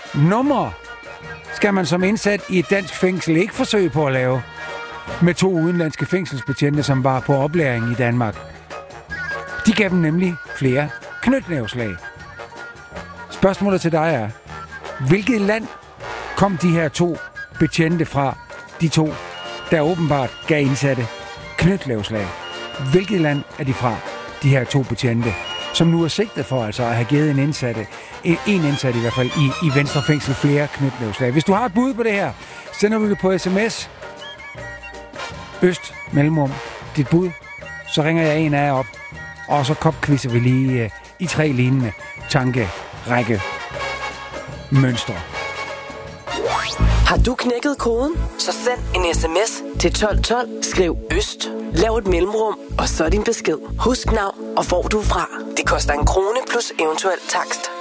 nummer skal man som indsat i et dansk fængsel ikke forsøge på at lave med 2 udenlandske fængselsbetjente, som var på oplæring i Danmark. De gav dem nemlig flere knytnæveslag. Spørgsmålet til dig er, hvilket land kom de her 2 betjente fra, de 2, der åbenbart gav indsatte knytnæveslag? Hvilket land er de fra, de her 2 betjente, som nu er sigtet for altså at have givet en indsat i hvert fald i Venstre Fængsel flere knytnæveslag? Hvis du har et bud på det her, sender du det på sms. Øst, mellemrum, dit bud. Så ringer jeg en af jer op, og så kopquizzer vi lige i 3 lignende tankerække mønstre. Har du knækket koden? Så send en sms til 1212, skriv Øst, lav et mellemrum, og så din besked. Husk navn og hvor du er fra. Det koster 1 krone plus eventuel takst.